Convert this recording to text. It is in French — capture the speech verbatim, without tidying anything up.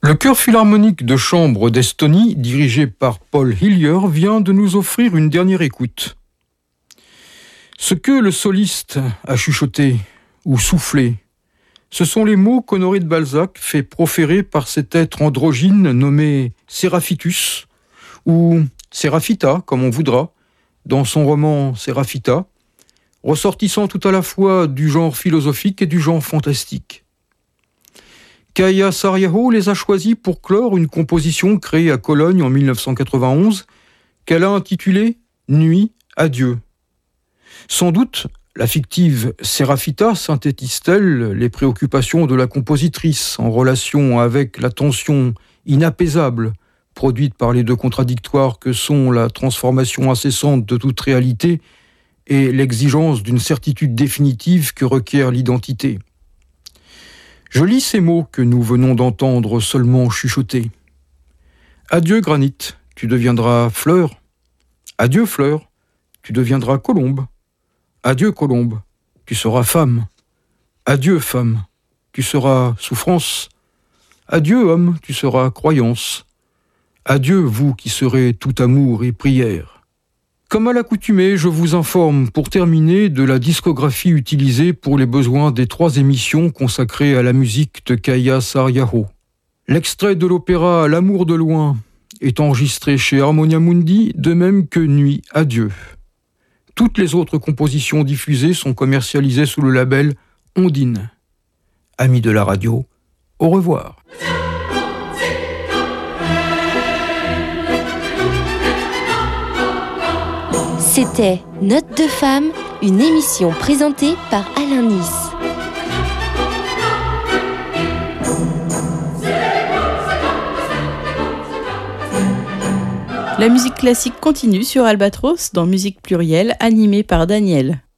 Le chœur philharmonique de chambre d'Estonie, dirigé par Paul Hillier, vient de nous offrir une dernière écoute. Ce que le soliste a chuchoté ou soufflé, ce sont les mots qu'Honoré de Balzac fait proférer par cet être androgyne nommé Séraphitus, ou Séraphita, comme on voudra, dans son roman Séraphita, ressortissant tout à la fois du genre philosophique et du genre fantastique. Kaija Saariaho les a choisis pour clore une composition créée à Cologne en dix-neuf cent quatre-vingt-onze qu'elle a intitulée « Nuit à Dieu ». Sans doute, la fictive Séraphita synthétise-t-elle les préoccupations de la compositrice en relation avec la tension inapaisable produite par les deux contradictoires que sont la transformation incessante de toute réalité et l'exigence d'une certitude définitive que requiert l'identité. Je lis ces mots que nous venons d'entendre seulement chuchoter. Adieu granit, tu deviendras fleur. Adieu fleur, tu deviendras colombe. Adieu colombe, tu seras femme. Adieu femme, tu seras souffrance. Adieu homme, tu seras croyance. Adieu vous qui serez tout amour et prière. Comme à l'accoutumée, je vous informe pour terminer de la discographie utilisée pour les besoins des trois émissions consacrées à la musique de Kaija Saariaho. L'extrait de l'opéra L'amour de loin est enregistré chez Harmonia Mundi, de même que Nuit à Dieu. Toutes les autres compositions diffusées sont commercialisées sous le label Ondine. Amis de la radio, au revoir. C'était Notes de femme, une émission présentée par Alain Nice. La musique classique continue sur Albatros dans Musique plurielle, animée par Daniel.